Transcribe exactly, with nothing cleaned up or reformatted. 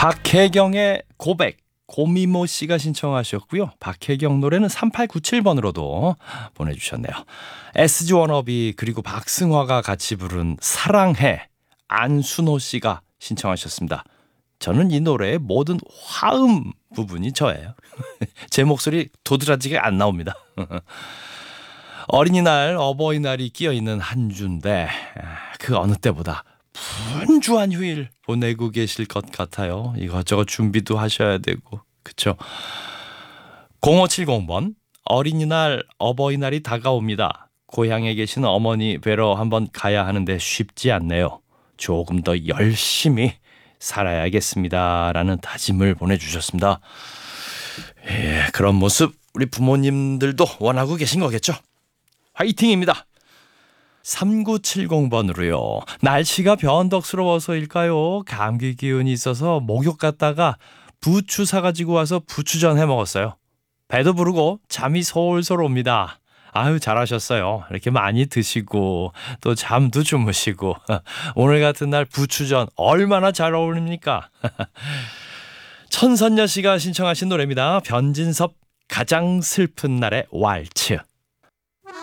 박혜경의 고백, 고미모 씨가 신청하셨고요. 박혜경 노래는 삼팔구칠 번으로도 보내주셨네요. 에스지 워너비 그리고 박승화가 같이 부른 사랑해, 안순호 씨가 신청하셨습니다. 저는 이 노래의 모든 화음 부분이 저예요. 제 목소리 도드라지게 안 나옵니다. 어린이날, 어버이날이 끼어있는 한 주인데 그 어느 때보다 분주한 휴일 보내고 계실 것 같아요. 이것저것 준비도 하셔야 되고, 그쵸? 공오칠공 번, 어린이날, 어버이날이 다가옵니다. 고향에 계신 어머니 뵈러 한번 가야 하는데 쉽지 않네요. 조금 더 열심히 살아야겠습니다 라는 다짐을 보내주셨습니다. 예, 그런 모습 우리 부모님들도 원하고 계신 거겠죠? 화이팅입니다. 삼구칠공 번으로요. 날씨가 변덕스러워서일까요? 감기 기운이 있어서 목욕 갔다가 부추 사가지고 와서 부추전 해 먹었어요. 배도 부르고 잠이 솔솔 옵니다. 아유, 잘하셨어요. 이렇게 많이 드시고 또 잠도 주무시고 오늘 같은 날 부추전 얼마나 잘 어울립니까? 천선녀 씨가 신청하신 노래입니다. 변진섭 가장 슬픈 날의 왈츠.